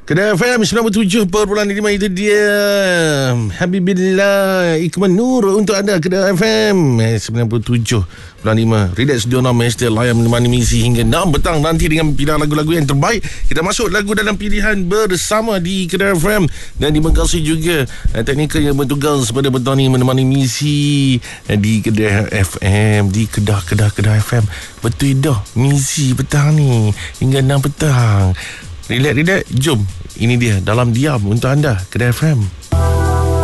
Kedai FM 97.5 itu dia Habibillah Ikman Nur untuk anda. Kedai FM 97.5 Relax Diona Master Layan menemani misi hingga 6 petang nanti dengan pilihan lagu-lagu yang terbaik. Kita masuk lagu dalam pilihan bersama di Kedai FM. Dan terima kasih juga teknikal yang bertugas pada petang ni menemani misi di Kedai FM, di Kedah FM. Betul dah misi petang ni hingga 6 petang. Relax, jom. Ini dia Dalam Diam untuk anda, Kedai FM.